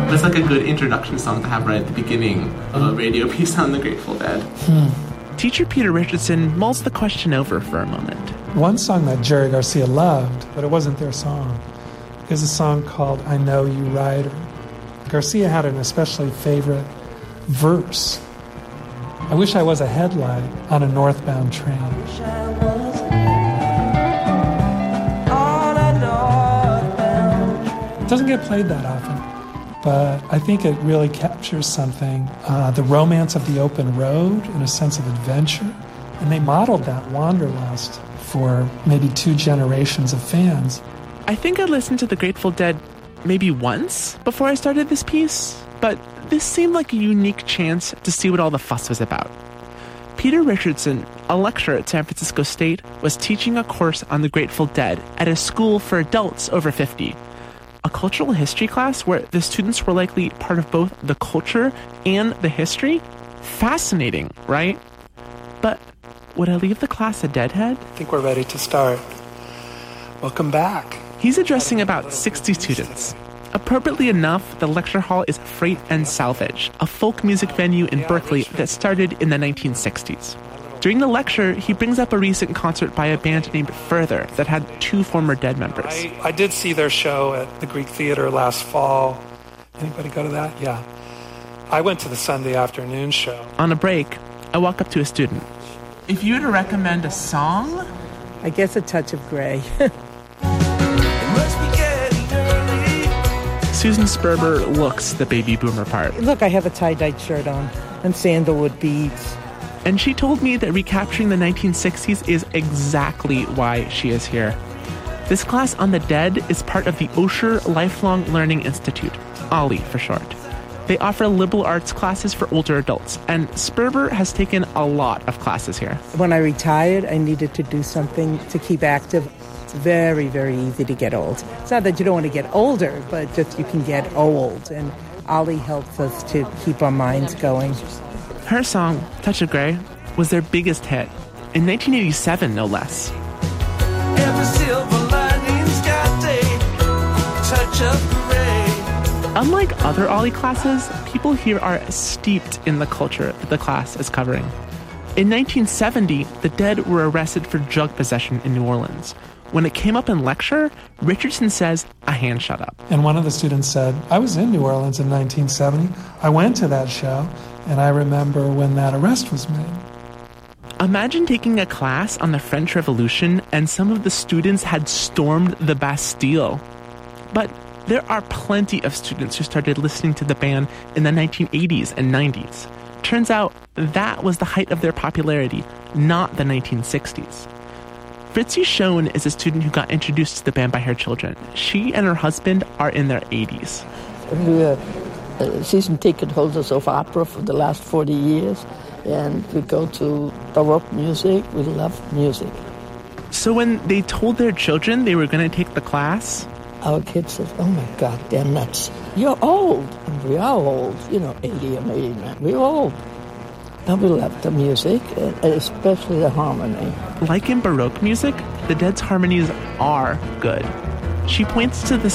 It's like a good introduction song to have right at the beginning of a radio piece on the Grateful Dead. Teacher Peter Richardson mulls the question over for a moment. One song that Jerry Garcia loved, but it wasn't their song, is a song called I Know You Rider. Garcia had an especially favorite verse. I wish I was a headlight on a northbound train. It doesn't get played that often, but I think it really captures something, the romance of the open road and a sense of adventure. And they modeled that wanderlust for maybe 2 generations of fans. I think I listened to the Grateful Dead maybe once before I started this piece, but this seemed like a unique chance to see what all the fuss was about. Peter Richardson, a lecturer at San Francisco State, was teaching a course on the Grateful Dead at a school for adults over 50. A cultural history class where the students were likely part of both the culture and the history? Fascinating, right? But would I leave the class a deadhead? I think we're ready to start. Welcome back. He's addressing about 60 students. Appropriately enough, the lecture hall is Freight and Salvage, a folk music venue in Berkeley that started in the 1960s. During the lecture, he brings up a recent concert by a band named Further that had 2 former Dead members. I did see their show at the Greek Theater last fall. Anybody go to that? Yeah. I went to the Sunday afternoon show. On a break, I walk up to a student. If you were to recommend a song? I guess A Touch of Grey. Susan Sperber looks the baby boomer part. Look, I have a tie-dyed shirt on and sandalwood beads. And she told me that recapturing the 1960s is exactly why she is here. This class on the Dead is part of the Osher Lifelong Learning Institute, OLLI for short. They offer liberal arts classes for older adults, and Sperber has taken a lot of classes here. When I retired, I needed to do something to keep active. It's very, very easy to get old. It's not that you don't want to get older, but just you can get old, and OLLI helps us to keep our minds going. Her song, Touch of Grey, was their biggest hit, in 1987 no less. Every silver lining's got a touch of grey. Unlike other OLLI classes, people here are steeped in the culture that the class is covering. In 1970, the Dead were arrested for drug possession in New Orleans. When it came up in lecture, Richardson says a hand shot up. And one of the students said, I was in New Orleans in 1970. I went to that show, and I remember when that arrest was made. Imagine taking a class on the French Revolution and some of the students had stormed the Bastille. But there are plenty of students who started listening to the band in the 1980s and 90s. Turns out that was the height of their popularity, not the 1960s. Fritzi Schoen is a student who got introduced to the band by her children. She and her husband are in their 80s. We were season ticket holders of opera for the last 40 years, and we go to Baroque music. We love music. So when they told their children they were going to take the class, our kids said, oh my God, they're nuts. You're old. And we are old, 80 and 89. We're old. And we love the music, especially the harmony. Like in Baroque music, the Dead's harmonies are good. She points to the